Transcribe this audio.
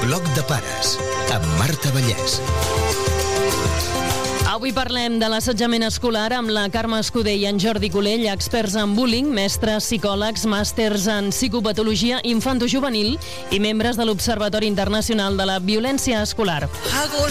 Bloc de pares, amb Marta Vallès. Avui parlem de l'assetjament escolar amb la Carme Escudé i en Jordi Colell, experts en bullying, mestres, psicòlegs, màsters en psicopatologia infantojuvenil i membres de l'Observatori Internacional de la Violència Escolar.